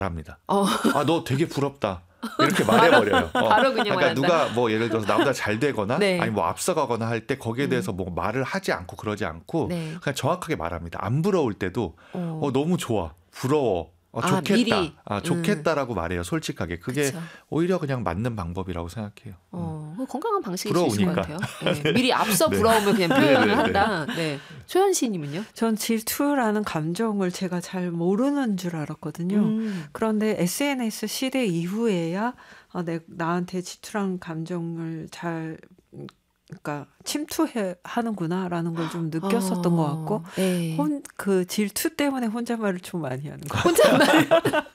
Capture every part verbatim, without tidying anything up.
합니다. 어. 아, 너 되게 부럽다. 이렇게 말해버려요. 어. 바로 그냥 그러니까 말한다. 누가 뭐 예를 들어서 나보다 잘 되거나 네. 아니 뭐 앞서가거나 할 때 거기에 음. 대해서 뭐 말을 하지 않고 그러지 않고 네. 그냥 정확하게 말합니다. 안 부러울 때도 어. 어, 너무 좋아, 부러워, 어, 아, 좋겠다, 미리. 아, 좋겠다라고 음. 말해요. 솔직하게. 그게 그쵸. 오히려 그냥 맞는 방법이라고 생각해요. 어, 음. 건강한 방식일 부러우니까. 수 있을 것 같아요. 네. 미리 앞서 네. 부러움을 그냥 표현을 네, 네, 한다. 네. 초연 씨님은요? 전 질투라는 감정을 제가 잘 모르는 줄 알았거든요. 음. 그런데 에스엔에스 시대 이후에야 아, 내, 나한테 질투라는 감정을 잘 그러니까 침투해 하는구나라는 걸 좀 느꼈었던 어, 것 같고 네. 혼, 그 질투 때문에 혼잣말을 좀 많이 하는 거 혼잣말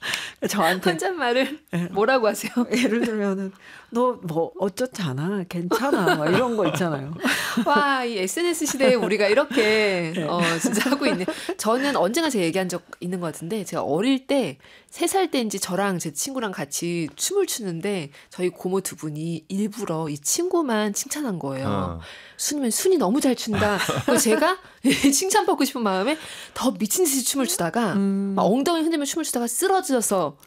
저한테 혼잣말을 뭐라고 하세요? 예를 들면은 너 뭐 어쩌잖아 괜찮아 막 이런 거 있잖아요. 와, 이 에스엔에스 시대에 우리가 이렇게 네. 어, 진짜 하고 있네. 저는 언젠가 제가 얘기한 적 있는 것 같은데 제가 어릴 때 세 살 때인지 저랑 제 친구랑 같이 춤을 추는데 저희 고모 두 분이 일부러 이 친구만 칭찬한 거예요. 어. 순이면 순이 너무 잘 춘다. 그래서 제가 칭찬받고 싶은 마음에 더 미친 듯이 춤을 추다가 음. 막 엉덩이 흔들며 춤을 추다가 쓰러져서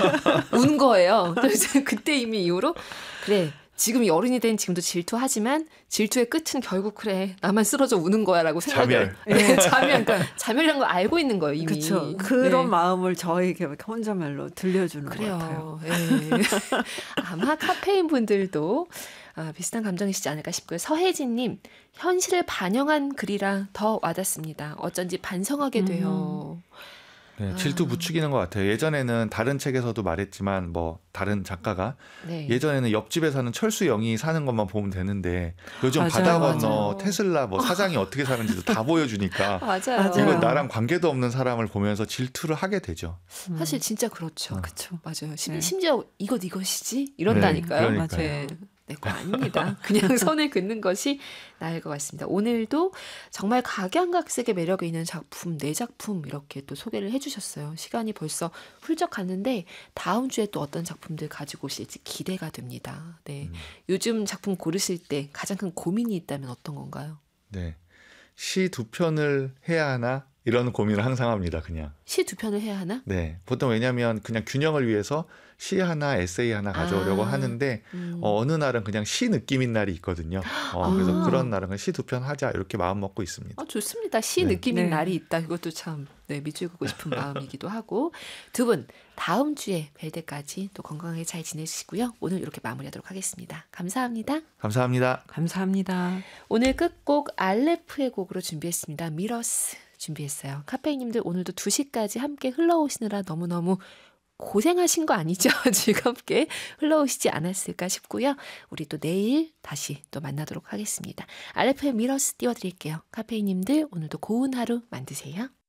운 거예요. 그래서 그때 이미 이후로 그래 지금 어른이 된 지금도 질투하지만 질투의 끝은 결국 그래 나만 쓰러져 우는 거야라고 생각을 자멸. 네, 자멸 그러니까 자멸이란 걸 알고 있는 거예요 이미. 그렇죠. 그런 네. 마음을 저에게 혼잣말로 들려주는 그래요. 것 같아요. 네. 아마 카페인 분들도 아, 비슷한 감정이시지 않을까 싶고요. 서혜진님, 현실을 반영한 글이라 더 와닿습니다. 어쩐지 반성하게 돼요. 음. 네, 질투 부추기는 것 같아요. 예전에는 다른 책에서도 말했지만 뭐 다른 작가가 네. 예전에는 옆집에 사는 철수 영이 사는 것만 보면 되는데 요즘 맞아요, 바다 건너 맞아요. 테슬라 뭐 사장이 어떻게 사는지도 다 보여주니까 맞아요. 맞아요. 이건 나랑 관계도 없는 사람을 보면서 질투를 하게 되죠. 사실 진짜 그렇죠. 그렇죠. 맞아요. 심, 네. 심지어 이것 이것이지 이런다니까요. 네, 그러니까요. 네. 내 거 아닙니다. 그냥 선을 긋는 것이 나을 것 같습니다. 오늘도 정말 각양각색의 매력이 있는 작품, 네 작품 이렇게 또 소개를 해주셨어요. 시간이 벌써 훌쩍 갔는데 다음 주에 또 어떤 작품들 가지고 오실지 기대가 됩니다. 네, 음. 요즘 작품 고르실 때 가장 큰 고민이 있다면 어떤 건가요? 네, 시 두 편을 해야 하나 이런 고민을 항상 합니다. 그냥. 시 두 편을 해야 하나? 네, 보통 왜냐하면 그냥 균형을 위해서 시 하나, 에세이 하나 가져오려고 아, 하는데 음. 어, 어느 날은 그냥 시 느낌인 날이 있거든요. 어, 그래서 아. 그런 날은 시 두 편 하자 이렇게 마음 먹고 있습니다. 어, 좋습니다. 시 네. 느낌인 네. 날이 있다. 그것도 참 네, 밑줄 긋고 싶은 마음이기도 하고 두 분 다음 주에 뵐 때까지 또 건강하게 잘 지내시고요. 오늘 이렇게 마무리하도록 하겠습니다. 감사합니다. 감사합니다. 감사합니다. 오늘 끝곡 알레프의 곡으로 준비했습니다. 미러스 준비했어요. 카페인님들 오늘도 두 시까지 함께 흘러오시느라 너무너무 고생하신 거 아니죠? 즐겁게 흘러오시지 않았을까 싶고요. 우리 또 내일 다시 또 만나도록 하겠습니다. 알레프의 미러스 띄워드릴게요. 카페인님들 오늘도 고운 하루 만드세요.